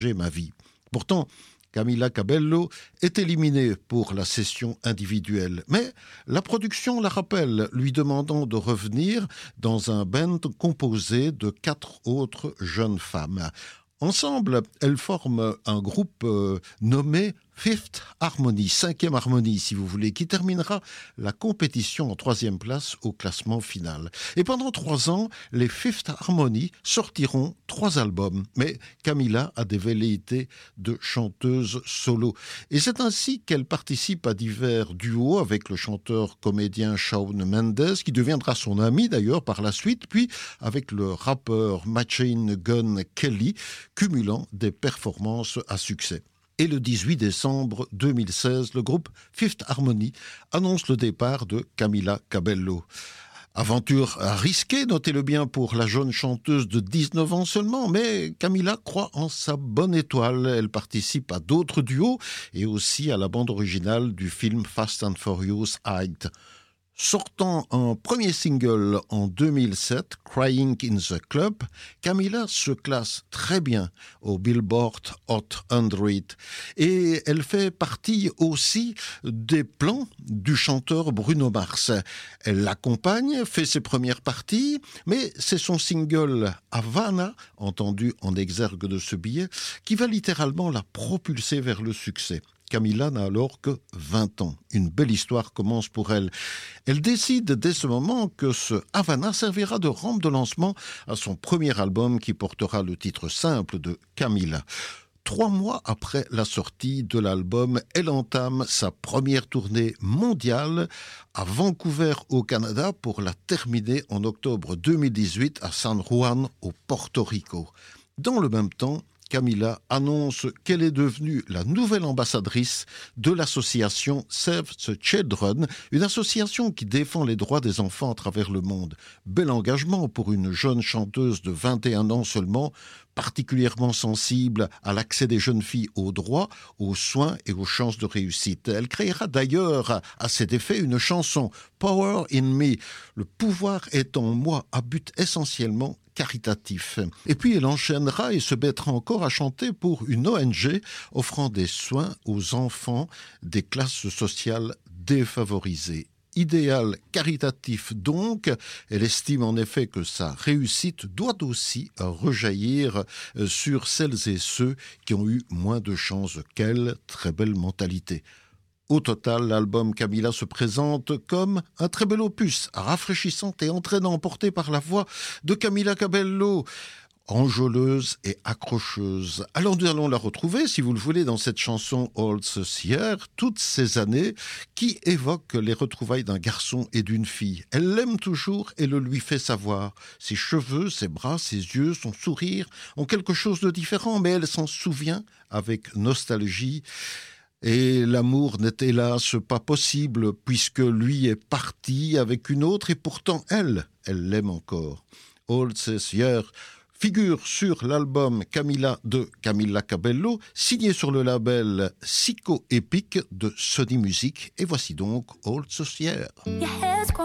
ma vie. Pourtant, Camila Cabello est éliminée pour la session individuelle. Mais la production la rappelle, lui demandant de revenir dans un band composé de 4 autres jeunes femmes. Ensemble, elles forment un groupe nommé Fifth Harmony, 5e harmonie si vous voulez, qui terminera la compétition en 3e place au classement final. Et pendant 3 ans, les Fifth Harmony sortiront 3 albums. Mais Camila a des velléités de chanteuse solo. Et c'est ainsi qu'elle participe à divers duos avec le chanteur-comédien Shawn Mendes, qui deviendra son ami d'ailleurs par la suite, puis avec le rappeur Machine Gun Kelly, cumulant des performances à succès. Et le 18 décembre 2016, le groupe Fifth Harmony annonce le départ de Camila Cabello. Aventure risquée, notez-le bien, pour la jeune chanteuse de 19 ans seulement, mais Camila croit en sa bonne étoile. Elle participe à d'autres duos et aussi à la bande originale du film Fast and Furious 8. Sortant un premier single en 2007, Crying in the Club, Camila se classe très bien au Billboard Hot 100 et elle fait partie aussi des plans du chanteur Bruno Mars. Elle l'accompagne, fait ses premières parties, mais c'est son single Havana, entendu en exergue de ce billet, qui va littéralement la propulser vers le succès. Camila n'a alors que 20 ans. Une belle histoire commence pour elle. Elle décide dès ce moment que ce Havana servira de rampe de lancement à son premier album qui portera le titre simple de Camila. 3 mois après la sortie de l'album, elle entame sa première tournée mondiale à Vancouver au Canada pour la terminer en octobre 2018 à San Juan au Porto Rico. Dans le même temps, Camila annonce qu'elle est devenue la nouvelle ambassadrice de l'association Save the Children, une association qui défend les droits des enfants à travers le monde. Bel engagement pour une jeune chanteuse de 21 ans seulement, particulièrement sensible à l'accès des jeunes filles aux droits, aux soins et aux chances de réussite. Elle créera d'ailleurs à cet effet une chanson « Power in Me », le pouvoir est en moi, à but essentiellement caritatif. Et puis elle enchaînera et se mettra encore à chanter pour une ONG offrant des soins aux enfants des classes sociales défavorisées. Idéal caritatif donc, elle estime en effet que sa réussite doit aussi rejaillir sur celles et ceux qui ont eu moins de chance qu'elle. Très belle mentalité. Au total, l'album Camila se présente comme un très bel opus, rafraîchissant et entraînant, porté par la voix de Camila Cabello, enjôleuse et accrocheuse. Alors nous allons la retrouver, si vous le voulez, dans cette chanson All This Year, toutes ces années, qui évoquent les retrouvailles d'un garçon et d'une fille. Elle l'aime toujours et le lui fait savoir. Ses cheveux, ses bras, ses yeux, son sourire ont quelque chose de différent, mais elle s'en souvient avec nostalgie. Et l'amour n'est hélas pas possible puisque lui est parti avec une autre et pourtant elle l'aime encore. All This Year figure sur l'album Camila de Camila Cabello, signé sur le label Psycho Epic de Sony Music. Et voici donc All This Year.